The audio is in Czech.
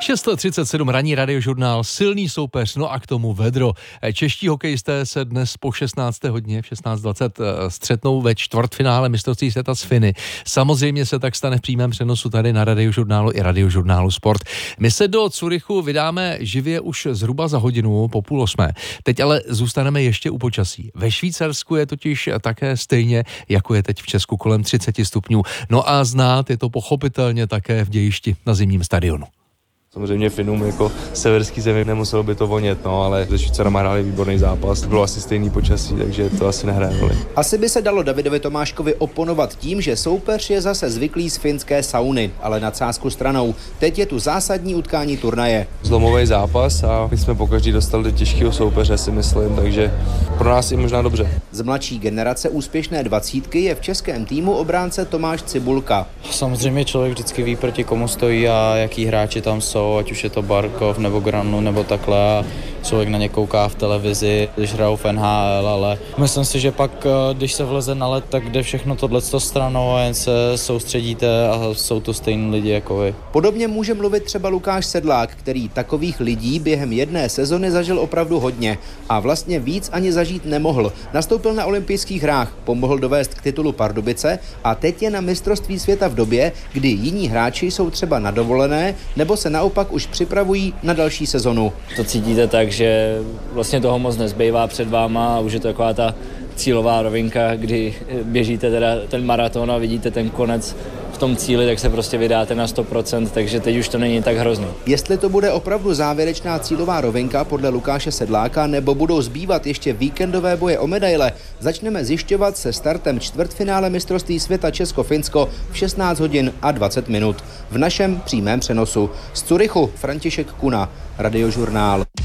6:37 ranní radiožurnál, silný soupeř, no a k tomu vedro. Čeští hokejisté se dnes po 16. hodině v 16:20 střetnou ve čtvrtfinále mistrovství světa s Finy. Samozřejmě se tak stane v přímém přenosu tady na radiožurnálu i radiožurnálu Sport. My se do Curychu vydáme živě už zhruba za hodinu po 7:30. Teď ale zůstaneme ještě u počasí. Ve Švýcarsku je totiž také stejně, jako je teď v Česku, kolem 30 stupňů. No a znát je to pochopitelně také v dějišti na zimním stadionu. Samozřejmě Finům jako severský zemi nemuselo by to vonět, no, ale se Švýcarama hráli výborný zápas, bylo asi stejný počasí, takže to asi nehraje roli. Asi by se dalo Davidovi Tomáškovi oponovat tím, že soupeř je zase zvyklý z finské sauny, ale nadsázku stranou. Teď je tu zásadní utkání turnaje. Zlomový zápas a my jsme pokaždý dostali do těžkého soupeře, si myslím, takže pro nás je možná dobře. Z mladší generace úspěšné 20 je v českém týmu obránce Tomáš Cibulka. Samozřejmě člověk vždycky ví, proti komu stojí a jaký hráči tam jsou, ať už je to Barkov nebo Granu nebo takhle. Člověk na ně kouká v televizi, když hrajou v NHL, ale myslím si, že pak, když se vleze na led, tak jde všechno tohleto stranou a jen se soustředíte a jsou to stejní lidi jako vy. Podobně může mluvit třeba Lukáš Sedlák, který takových lidí během jedné sezony zažil opravdu hodně a vlastně víc ani zažít nemohl. Nastoupil na olympijských hrách, pomohl dovést k titulu Pardubice a teď je na mistrovství světa v době, kdy jiní hráči jsou třeba na dovolené nebo se naopak už připravují na další sezonu. To cítíte tak, že vlastně toho moc nezbývá před váma a už je to taková ta cílová rovinka, kdy běžíte teda ten maraton a vidíte ten konec v tom cíli, tak se prostě vydáte na 100%, takže teď už to není tak hrozný. Jestli to bude opravdu závěrečná cílová rovinka podle Lukáše Sedláka, nebo budou zbývat ještě víkendové boje o medaile, začneme zjišťovat se startem čtvrtfinále mistrovství světa Česko-Finsko v 16:20 v našem přímém přenosu. Z Curychu František Kuna, Radiožurnál.